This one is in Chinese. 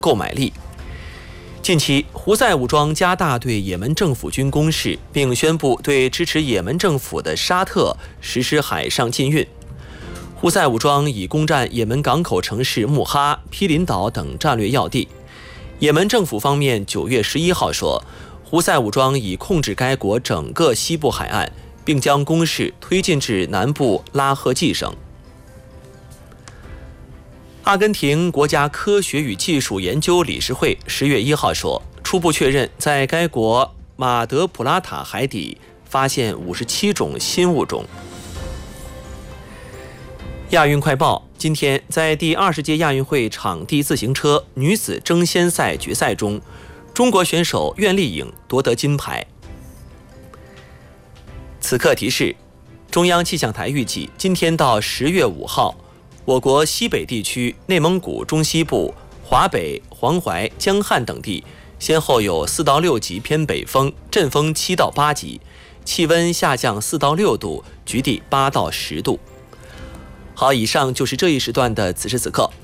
购买力。近期，胡塞武装加大对也门政府军攻势，并宣布对支持也门政府的沙特实施海上禁运。胡塞武装已攻占也门港口城市穆哈、毗邻岛等战略要地。也门政府方面9月11号说，胡塞武装已控制该国整个西部海岸，并将攻势推进至南部拉赫季省。阿根廷国家科学与技术研究理事会10月1号说，初步确认在该国马德普拉塔海底发现57种新物种。亚运快报：今天在第20届亚运会场地自行车女子争先赛决赛中，中国选手苑丽颖夺得金牌。此刻提示：中央气象台预计，今天到10月5号，我国西北地区、内蒙古中西部、华北、黄淮、江汉等地先后有4到6级偏北风，阵风7到8级，气温下降4到6度，局地8到10度。好，以上就是这一时段的此时此刻。